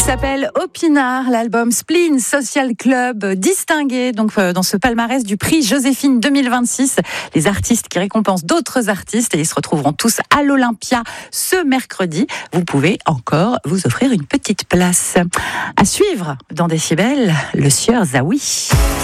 S'appelle Opinard, l'album Spleen Social Club, distingué donc dans ce palmarès du prix Joséphine 2026. Les artistes qui récompensent d'autres artistes et ils se retrouveront tous à l'Olympia ce mercredi. Vous pouvez encore vous offrir une petite place. À suivre dans Décibel, le sieur Zawi.